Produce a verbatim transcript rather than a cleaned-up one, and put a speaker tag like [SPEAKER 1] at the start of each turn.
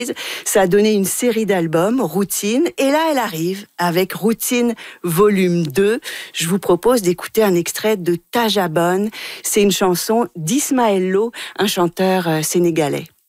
[SPEAKER 1] Ça a donné une série d'albums, Routine, et là elle arrive avec Routine volume deux. Je vous propose d'écouter un extrait de Tajabone. C'est une chanson d'Ismaël Lo, un chanteur sénégalais.